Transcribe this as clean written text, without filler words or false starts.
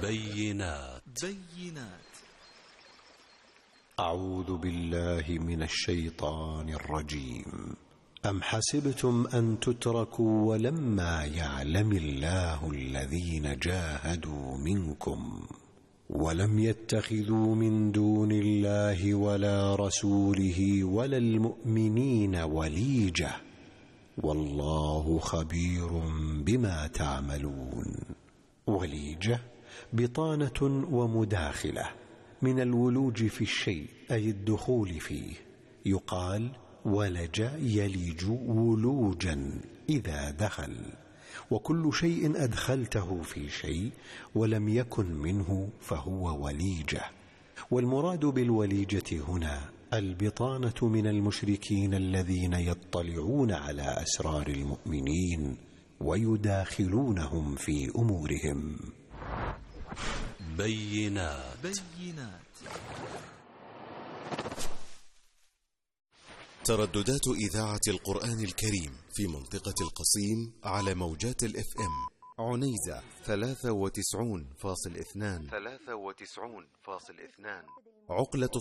بينات. أعوذ بالله من الشيطان الرجيم. أم حسبتم أن تتركوا ولما يعلم الله الذين جاهدوا منكم ولم يتخذوا من دون الله ولا رسوله ولا المؤمنين وليجة والله خبير بما تعملون. وليجة بطانة ومداخلة من الولوج في الشيء أي الدخول فيه. يقال ولج يلج ولوجا إذا دخل، وكل شيء أدخلته في شيء ولم يكن منه فهو وليجة. والمراد بالوليجة هنا البطانة من المشركين الذين يطلعون على أسرار المؤمنين ويداخلونهم في أمورهم. بينات. ترددات إذاعة القرآن الكريم في منطقة القصيم على موجات الإف إم عنيزة 93.2 عقلة